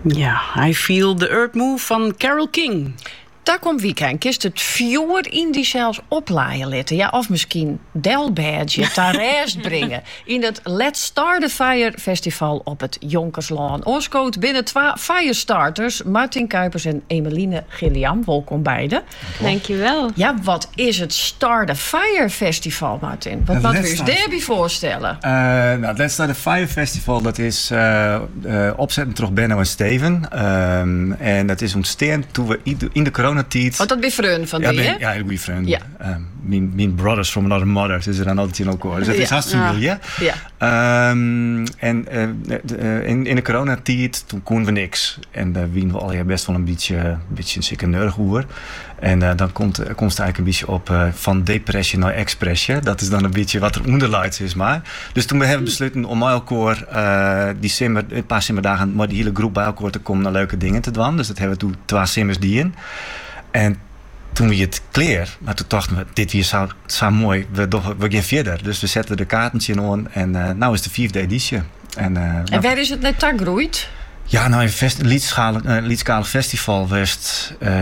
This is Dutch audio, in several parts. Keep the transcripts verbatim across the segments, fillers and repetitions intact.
Ja, I Feel the Earth Move van Carole King. Daar komt weekend. Kist het vuur in die zelfs oplaaien letten. Ja, of misschien Del Badge daar rest brengen. In het Let's Start a Fire Festival op het Jonkerslaan. Oorskoot binnen twee firestarters. Martin Kuipers en Emeline Gilliam. Welkom beiden. Dankjewel. Ja, wat is het Start a Fire Festival, Martin? Wat moeten we eens daarbij voorstellen? Uh, nou, het Let's Start a Fire Festival, dat is uh, uh, opzetten door Benno en Steven. Um, en dat is ontstaan toen we in de corona Want dat ben vriend van ja, die, hè? Ja, heel goede vriend. Ja. Um, mijn, mijn brothers from another mother. Ze zijn dan altijd in elkaar. Dus dat Ja. is hartstikke Ja. mooi, ja. Ja. Um, en uh, de, uh, in, in de coronatijd, toen konden we niks. En daar uh, wien we al ja, best wel een beetje, een beetje een sikkeneurig hoer. En uh, dan komt, uh, komt het eigenlijk een beetje op uh, van depressie naar expressie. Dat is dan een beetje wat er onderleidt is maar. Dus toen we hebben besloten om elkaar uh, die simmer, een paar simmerdagen met die hele groep bij elkaar te komen naar leuke dingen te doen. Dus dat hebben we toen twee simmers die in. En toen we het kleer, maar toen dachten we, dit hier zou, zou mooi, we, we gaan verder. Dus we zetten de kaartentje aan en uh, nou is de vijfde editie. En, uh, en nou, waar is het net tak groeit? Ja, nou, een fest, liedskalig, uh, liedskalig festival was uh,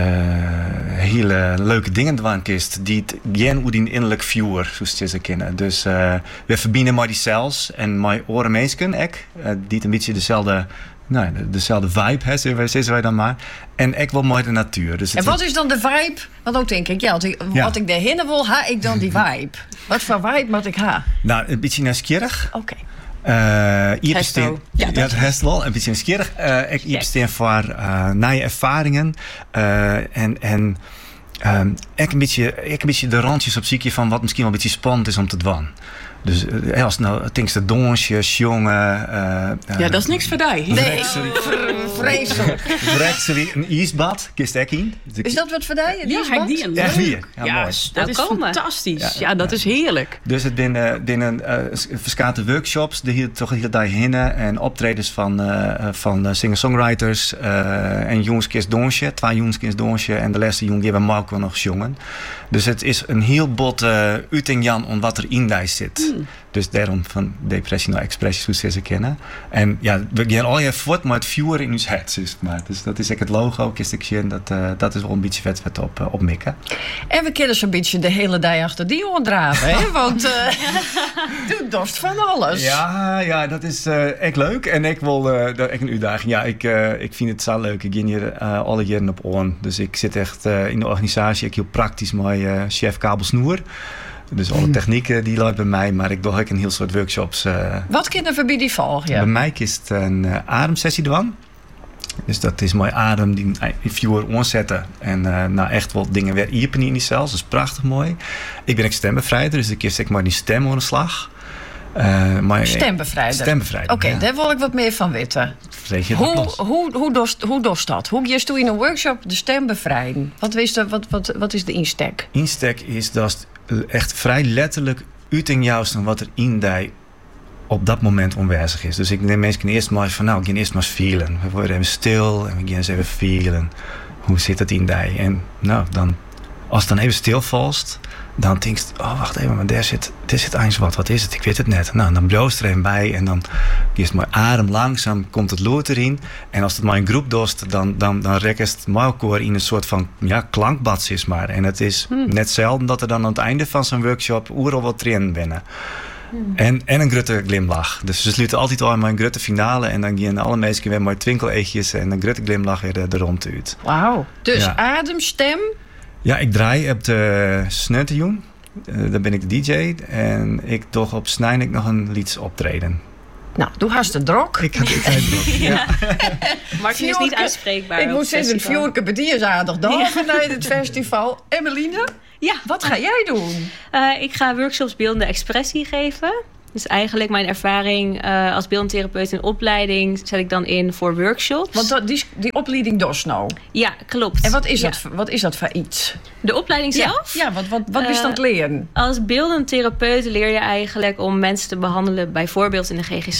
hele leuke dingen dwan kist. Die het geen hoe die innerlijk viewer, zoals ze kennen. Dus uh, we verbinden maar die cells en mijn oren mensen, uh, die het een beetje dezelfde. Nou, dezelfde vibe, hè, zeggen wij dan maar. En ik wil mooi de natuur. Dus en wat is dan de vibe? Want ook denk ik, ja, als ik, ja. wat ik daarheen wil, ha ik dan die vibe. Wat voor vibe moet ik ha? Nou, een beetje nieuwsgierig. Oké. Okay. Uh, Hesto. Ja, ja, dat is wel een beetje nieuwsgierig. Uh, ik heb steen voor uh, nieuwe ervaringen. Uh, en en um, ik, een beetje, ik een beetje de randjes op ziekje van wat misschien wel een beetje spannend is om te doen. Dus uh, als nou Tinkster donsjes, jongen. Uh, ja, dat is niks voor mij. Nee, vreselijk. Vreselijk. Een ijsbad, kist ik in. Is dat wat voor mij? Ja, ga ik die in. Ja, hier. Ja, ja, mooi. dat is fantastisch. Ja, ja, dat is heerlijk. Dus het binnen, binnen uh, verschillende workshops, de hier toch heel daarheen en optredens van, uh, van uh, singer-songwriters uh, en jongenskis donsje, twee jongenskis donsje en de laatste jongen die hebben Marco nog gezongen. Dus het is een heel bot uh, uiting Jan om wat er in die zit. Hmm. Dus daarom van depressie naar expressie, zoals ze kennen. En ja, we gaan al je voort met het viewer in ons hart, zeg maar. Dus dat is echt het logo, kist ik zien. Dat, uh, dat is wel een beetje vet, vet op, uh, op mikken. En we kunnen zo'n beetje de hele dag achter die draven, hè? Want uh, doe dorst van alles. Ja, ja, dat is uh, echt leuk. En ik wil uh, dat echt een uitdaging. Ja, ik, uh, ik vind het zo leuk. Ik ga hier uh, alle jaren op on. Dus ik zit echt uh, in de organisatie. Ik heel praktisch met uh, chef kabelsnoer. Dus alle technieken die loopt bij mij, maar ik doe ook een heel soort workshops. Uh, Wat kunnen we bij die volgen? Ja? Bij mij is het een uh, ademsessie doen. Dus dat is mooi adem die viewer onzetten. En uh, nou echt wat dingen weer iepen in die cells. Dat is prachtig mooi. Ik ben ook stembevrijder, dus ik zeg maar die stem aan de slag. Uh, maar, stembevrijder? Stembevrijder, Oké, okay, ja. daar wil ik wat meer van weten. Je hoe, hoe, hoe, dorst, hoe dorst dat? Hoe je doe in een workshop de stem bevrijden? Wat is de, wat, wat, wat is de insteek? Insteek is dat echt vrij letterlijk uiting juist van wat er in die op dat moment onwijzig is. Dus ik neem mensen eerst maar van, nou, ik ga eerst maar eens feelen. We worden even stil en we gaan eens even feelen. Hoe zit het in die? En nou, dan, als het dan even stilvalt, dan denk je, oh, wacht even, maar daar zit, daar zit eens wat. Wat is het? Ik weet het net. Nou, dan bloost er een bij en dan eerst maar adem langzaam, komt het lood erin. En als het maar een groep dost, dan, dan, dan rekt het elkaar in een soort van, ja, klankbad is maar. En het is hmm. net zelden dat er dan aan het einde van zo'n workshop oeral wat trainen binnen. Hmm. En, en een grote glimlach. Dus we sluiten altijd al met een grote finale. En dan gaan alle mensen weer met twinkeleegjes en een grote glimlach weer de rond uit. Wauw. Dus ja. Adem, stem. Ja, ik draai op de Snuntejoen. Uh, daar ben ik de D J. En ik toch op Snijnik nog een lieds optreden. Nou, doe haast de drok. Ik had het tijd drok. Ja. Martin is niet uitspreekbaar. Ik moet zeggen, een fjorke bedier is aardig dan ja. vanuit het festival. Emeline? Ja. Wat ga jij doen? Uh, ik ga workshops beeldende expressie geven. Dus eigenlijk mijn ervaring uh, als beeldend therapeut in opleiding zet ik dan in voor workshops. Want dat, die, die opleiding doet nou. Ja, klopt. En wat is, ja. dat, wat is dat voor iets? De opleiding zelf? Ja, ja wat, wat, wat uh, is dat leren? Als beeldend therapeut leer je eigenlijk om mensen te behandelen, bijvoorbeeld in de G G